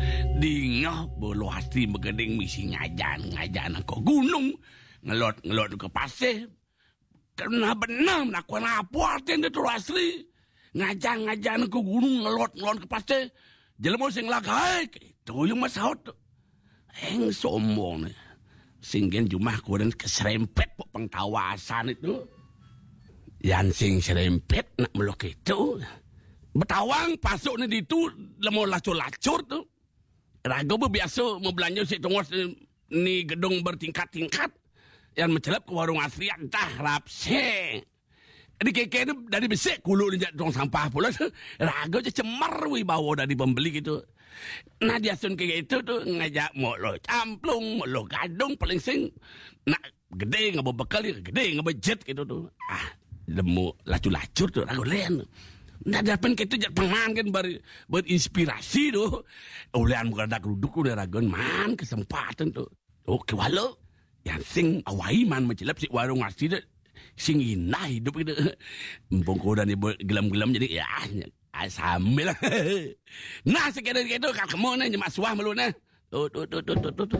Dingah bolo hati begeding misi ngajan ke gunung. Ngelot ke pasir. Karena benar nak apa artinya itu asli. Ngajan ke gunung ngelot ke pasir. Jelema sing lagaik itu yang masaut. Sombong nih. Singgen cuma kurang keserempet pengtawasan itu. Yang sing serempet nak melok itu. Betawang pasuk ni itu lemo lacur-lacur tu. Raga biasa mau belanja si tunggu ni gedung bertingkat-tingkat. Yang mencelap ke warung asli entah rapse. Di keke itu dari besek kulu ni tong sampah pula. Raga je cemar wibawa dari pembeli gitu. Nah dia sun keke itu tu ngajak mau lo camplung, mau lo gadung paling sing nak gede ngabo bekal gede ngabo jet gitu tu. Lemu lacur-lacur tu raga len. Nah dapat kita jat pengan kan berinspirasi tu. Olean bukan ada keruduk udah raga man kesempatan tu. Oke walau yang sing awai man mencelap si warung asli tu sing inah hidup gitu. Bongko dan gelam-gelam jadi ya sambil. Nah sekedar gitu kalau kamu ni nyemak suah malu nah. Tuh.